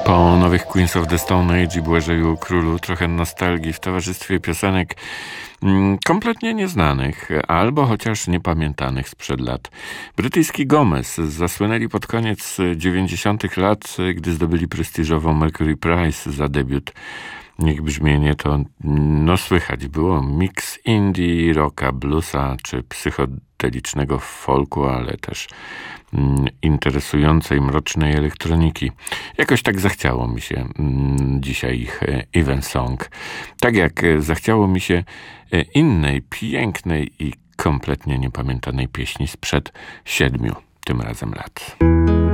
Po nowych Queens of the Stone Age i Błażeju Królu trochę nostalgii w towarzystwie piosenek kompletnie nieznanych, albo chociaż niepamiętanych sprzed lat. Brytyjski Gomez zasłynęli pod koniec 90. lat, gdy zdobyli prestiżową Mercury Prize za debiut. Ich brzmienie to, słychać było mix indie, rocka, bluesa czy psychodelicznego folku, ale też interesującej, mrocznej elektroniki. Jakoś tak zachciało mi się dzisiaj ich Evensong. Tak jak zachciało mi się innej, pięknej i kompletnie niepamiętanej pieśni sprzed 7 tym razem lat.